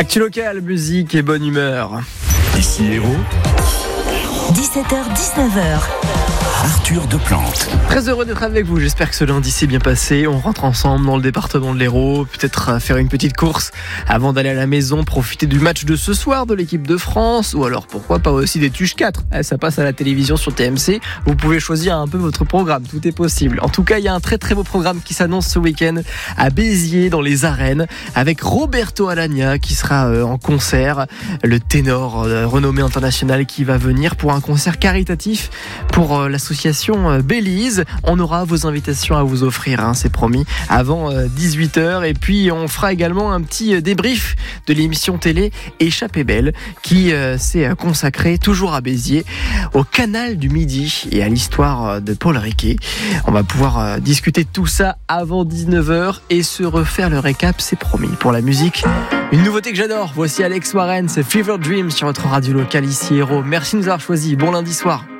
Actu local, musique et bonne humeur. Ici Hérault, 17h-19h. Arthur Deplante. Très heureux d'être avec vous, j'espère que ce lundi s'est bien passé. On rentre ensemble dans le département de l'Hérault, peut-être faire une petite course avant d'aller à la maison, profiter du match de ce soir de l'équipe de France, ou alors pourquoi pas aussi des Tuches 4. Ça passe à la télévision sur TMC, vous pouvez choisir un peu votre programme, tout est possible. En tout cas, il y a un très très beau programme qui s'annonce ce week-end à Béziers dans les arènes, avec Roberto Alagna qui sera en concert, le ténor renommé international qui va venir pour un concert caritatif pour l'association Belize. On aura vos invitations à vous offrir, c'est promis, avant 18h. Et puis on fera également un petit débrief de l'émission télé Échappée belle qui s'est consacrée toujours à Béziers au canal du Midi et à l'histoire de Paul Riquet. On va pouvoir discuter de tout ça avant 19h et se refaire le récap, c'est promis. Pour la musique, une nouveauté que j'adore, voici Alex Warren, c'est Fever Dream sur votre radio locale ici Hérault. Merci de nous avoir choisis, bon lundi soir.